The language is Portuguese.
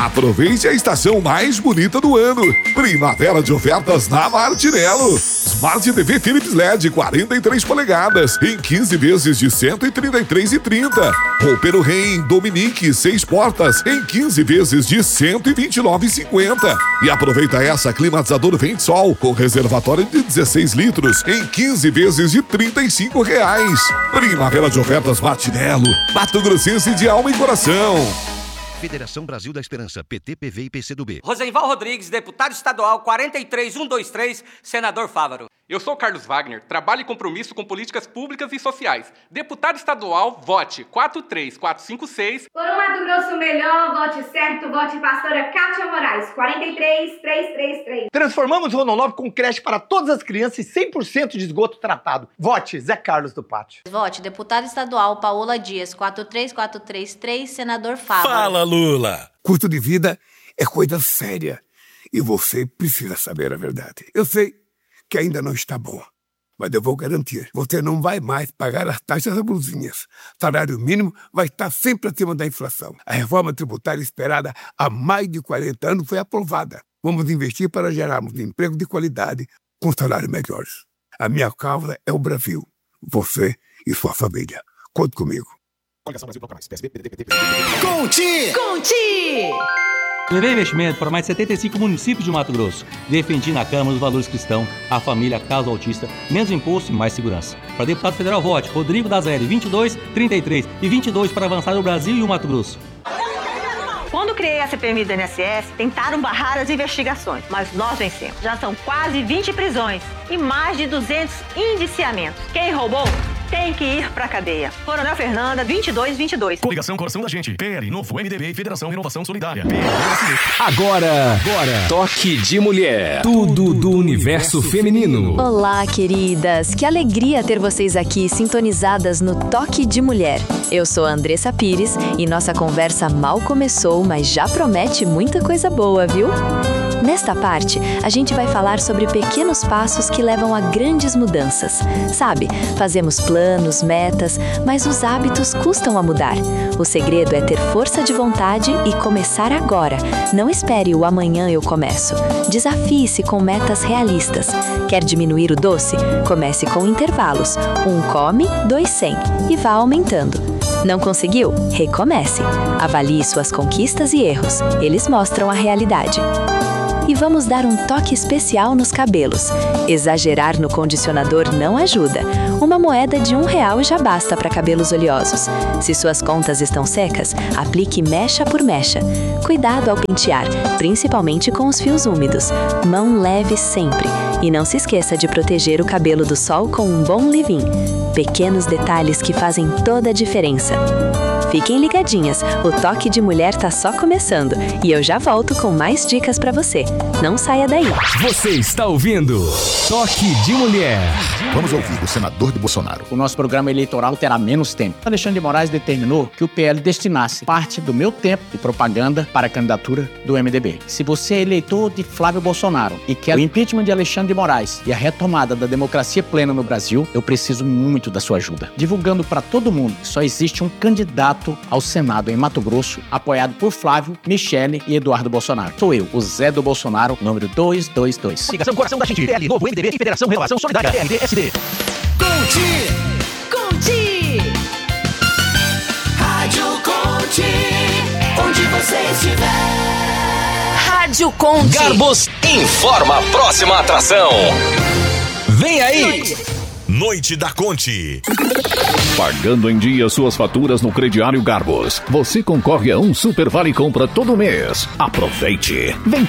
Aproveite a estação mais bonita do ano. Primavera de ofertas na Martinello. Smart TV Philips LED 43 polegadas em 15 vezes de R$ 133,30. Roupeiro Rein Dominique 6 portas em 15 vezes de R$ 129,50. E aproveita essa climatizador Vente Sol com reservatório de 16 litros em 15 vezes de R$ 35. Primavera de ofertas Martinello, Mato Grossense de alma e coração. Federação Brasil da Esperança, PT, PV e PCdoB. Rosenval Rodrigues, deputado estadual 43123, senador Fávaro. Eu sou Carlos Wagner, trabalho e compromisso com políticas públicas e sociais. Deputado estadual, vote 43456. Por um Mato Grosso melhor, vote certo, vote pastora Kátia Moraes, 43333. Transformamos Rondonópolis com creche para todas as crianças e 100% de esgoto tratado. Vote Zé Carlos do Pátio. Vote deputado estadual Paola Dias, 43433, senador Fávaro. Fala, Lula! Custo de vida é coisa séria e você precisa saber a verdade. Eu sei que ainda não está bom, mas eu vou garantir. Você não vai mais pagar as taxas abusivas. Salário mínimo vai estar sempre acima da inflação. A reforma tributária esperada há mais de 40 anos foi aprovada. Vamos investir para gerarmos emprego de qualidade com salários melhores. A minha causa é o Brasil. Você e sua família. Conte comigo. Conti! Levei investimento para mais de 75 municípios de Mato Grosso. Defendi na Câmara os valores cristãos, a família, a causa autista, menos imposto e mais segurança. Para deputado federal, vote Rodrigo Dazelli, 2233 e 22 para avançar o Brasil e o Mato Grosso. Quando criei a CPMI do INSS, tentaram barrar as investigações, mas nós vencemos. Já são quase 20 prisões e mais de 200 indiciamentos. Quem roubou tem que ir pra cadeia. Coronel Fernanda, 2222. Coligação Coração da Gente. PL, Novo, MDB e Federação Renovação Solidária. Agora, Toque de Mulher. Tudo do universo feminino. Olá, queridas. Que alegria ter vocês aqui sintonizadas no Toque de Mulher. Eu sou a Andressa Pires e nossa conversa mal começou, mas já promete muita coisa boa, viu? Nesta parte, a gente vai falar sobre pequenos passos que levam a grandes mudanças. Sabe, fazemos planos, metas, mas os hábitos custam a mudar. O segredo é ter força de vontade e começar agora. Não espere o amanhã eu começo. Desafie-se com metas realistas. Quer diminuir o doce? Comece com intervalos. 1 come, 2 sem. E vá aumentando. Não conseguiu? Recomece. Avalie suas conquistas e erros. Eles mostram a realidade. E vamos dar um toque especial nos cabelos. Exagerar no condicionador não ajuda. Uma moeda de R$1 já basta para cabelos oleosos. Se suas contas estão secas, aplique mecha por mecha. Cuidado ao pentear, principalmente com os fios úmidos. Mão leve sempre. E não se esqueça de proteger o cabelo do sol com um bom leave-in. Pequenos detalhes que fazem toda a diferença. Fiquem ligadinhas, o Toque de Mulher tá só começando e eu já volto com mais dicas pra você. Não saia daí. Você está ouvindo Toque de Mulher. Vamos ouvir o senador de Bolsonaro. O nosso programa eleitoral terá menos tempo. Alexandre de Moraes determinou que o PL destinasse parte do meu tempo de propaganda para a candidatura do MDB. Se você é eleitor de Flávio Bolsonaro e quer o impeachment de Alexandre de Moraes e a retomada da democracia plena no Brasil, eu preciso muito da sua ajuda. Divulgando para todo mundo que só existe um candidato ao Senado em Mato Grosso, apoiado por Flávio, Michele e Eduardo Bolsonaro. Sou eu, o Zé do Bolsonaro, número 222. Coligação Coração da Gente. PL, Novo, MDB e Federação Renovação Solidária. PLD-SD. Conti! Rádio Conti, onde você estiver. Rádio Conti. Garbos informa a próxima atração. Vem aí! Noite da Conti. Pagando em dia suas faturas no crediário Garbos, você concorre a um Super Vale Compra todo mês. Aproveite! Vem